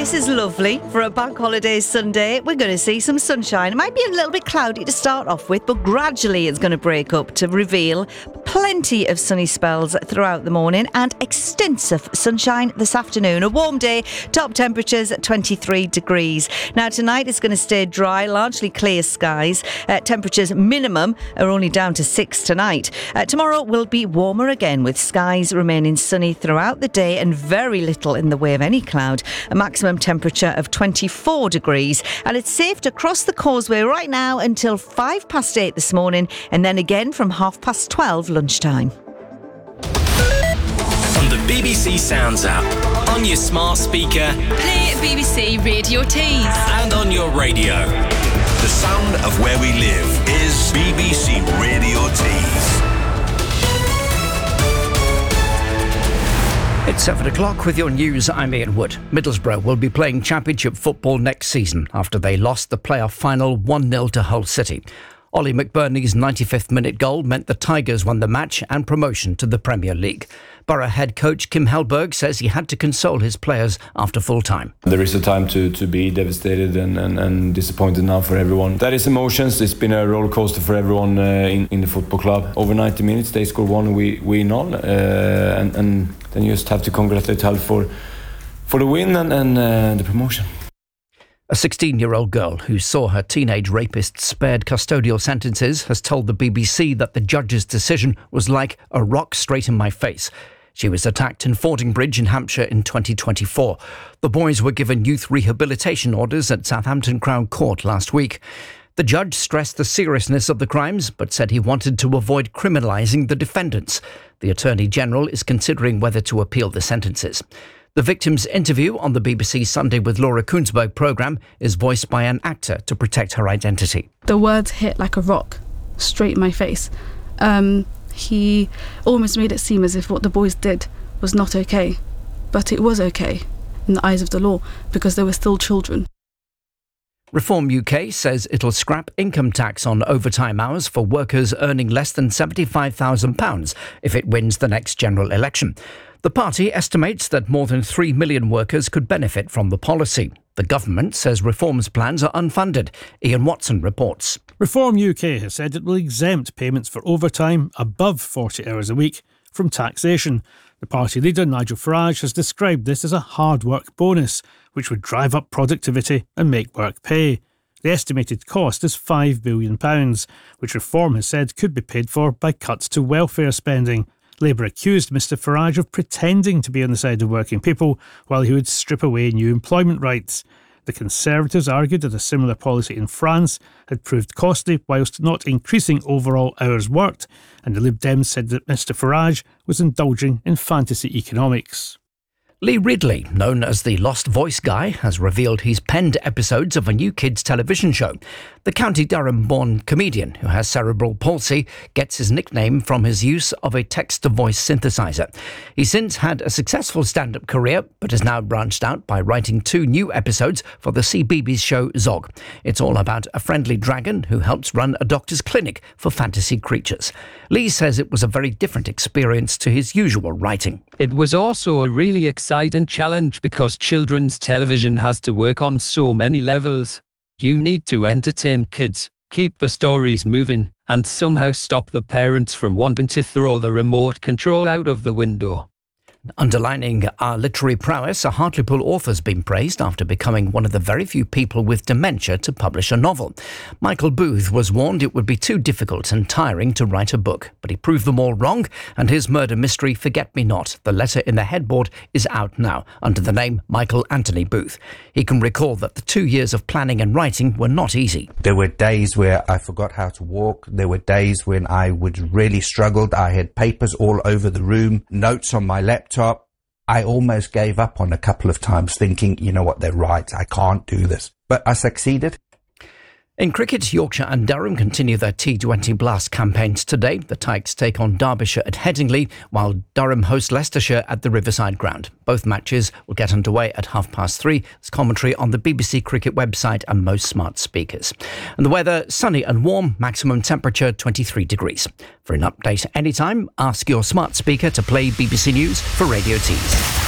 This is lovely for a bank holiday Sunday. We're going to see some sunshine. It might be a little bit cloudy to start off with, but gradually it's going to break up to reveal plenty of sunny spells throughout the morning and extensive sunshine this afternoon. A warm day, top temperatures at 23 degrees. Now tonight it's going to stay dry, largely clear skies. Temperatures minimum are only down to 6 tonight. Tomorrow will be warmer again with skies remaining sunny throughout the day and very little in the way of any cloud. A maximum temperature of 24 degrees, and it's safe to cross the causeway right now until 8:05 this morning, and then again from 12:30 lunchtime. On the BBC Sounds app, on your smart speaker, play BBC Radio Tees, and on your radio. The sound of where we live is BBC Radio Tees. It's 7 o'clock with your news. I'm Ian Wood. Middlesbrough will be playing Championship football next season after they lost the playoff final 1-0 to Hull City. Ollie McBurney's 95th minute goal meant the Tigers won the match and promotion to the Premier League. Borough head coach Kim Hellberg says he had to console his players after full time. There is a time to be devastated and disappointed now for everyone. That is emotions. It's been a roller coaster for everyone in the football club. Over 90 minutes, they score one, we none, and then you just have to congratulate Hull for the win and the promotion. A 16-year-old girl who saw her teenage rapist spared custodial sentences has told the BBC that the judge's decision was like a rock straight in my face. She was attacked in Fordingbridge in Hampshire in 2024. The boys were given youth rehabilitation orders at Southampton Crown Court last week. The judge stressed the seriousness of the crimes, but said he wanted to avoid criminalising the defendants. The Attorney General is considering whether to appeal the sentences. The victim's interview on the BBC Sunday with Laura Kuenssberg programme is voiced by an actor to protect her identity. The words hit like a rock, straight in my face. He almost made it seem as if what the boys did was not okay. But it was okay in the eyes of the law because they were still children. Reform UK says it'll scrap income tax on overtime hours for workers earning less than £75,000 if it wins the next general election. The party estimates that more than 3 million workers could benefit from the policy. The government says reform's plans are unfunded. Ian Watson reports. Reform UK has said it will exempt payments for overtime above 40 hours a week from taxation. The party leader, Nigel Farage, has described this as a hard work bonus, which would drive up productivity and make work pay. The estimated cost is £5 billion, which Reform has said could be paid for by cuts to welfare spending. Labour accused Mr Farage of pretending to be on the side of working people while he would strip away new employment rights. The Conservatives argued that a similar policy in France had proved costly whilst not increasing overall hours worked, and the Lib Dems said that Mr Farage was indulging in fantasy economics. Lee Ridley, known as the Lost Voice Guy, has revealed he's penned episodes of a new kids' television show. The County Durham-born comedian, who has cerebral palsy, gets his nickname from his use of a text-to-voice synthesizer. He's since had a successful stand-up career, but has now branched out by writing 2 new episodes for the CBeebies show Zog. It's all about a friendly dragon who helps run a doctor's clinic for fantasy creatures. Lee says it was a very different experience to his usual writing. It was also a really exciting challenge because children's television has to work on so many levels. You need to entertain kids, keep the stories moving, and somehow stop the parents from wanting to throw the remote control out of the window. Underlining our literary prowess, a Hartlepool author's been praised after becoming one of the very few people with dementia to publish a novel. Michael Booth was warned it would be too difficult and tiring to write a book, but he proved them all wrong, and his murder mystery Forget Me Not, The Letter in the Headboard, is out now under the name Michael Anthony Booth. He can recall that the 2 years of planning and writing were not easy. There were days where I forgot how to walk. There were days when I would really struggled. I had papers all over the room, notes on my laptop. I almost gave up on a couple of times thinking, you know what, they're right, I can't do this. But I succeeded. In cricket, Yorkshire and Durham continue their T20 Blast campaigns today. The Tykes take on Derbyshire at Headingley, while Durham host Leicestershire at the Riverside Ground. Both matches will get underway at 3:30. There's commentary on the BBC Cricket website and most smart speakers. And the weather, sunny and warm, maximum temperature 23 degrees. For an update anytime, ask your smart speaker to play BBC News for Radio Tees.